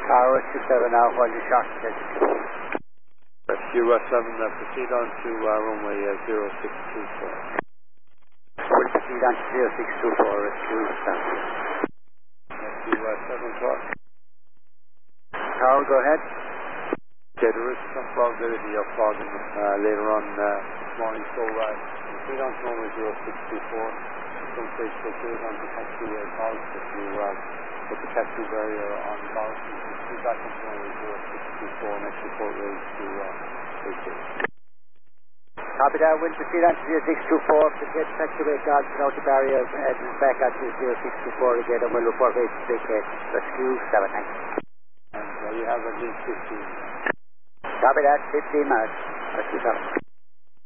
Rescue 7 now, while you shot it. Rescue 7, proceed on to runway 0624. We'll proceed on to 0624, Rescue 7. Rescue 7 talk. Tower, go ahead. Okay, there is some probability of fogging later on this morning, so proceed on to runway 0624. Some stage proceed on to taxi College if you put the taxi barrier on College. You back into runway 0624, next report raise to Bay. Copy that, we'll proceed on to 0624, to get taxiway guards out the barrier and back on to 0624 again, and we'll report raise to Bay. Rescue 7, thanks. And you have at least 15. Copy that, 15 minutes. Rescue 7.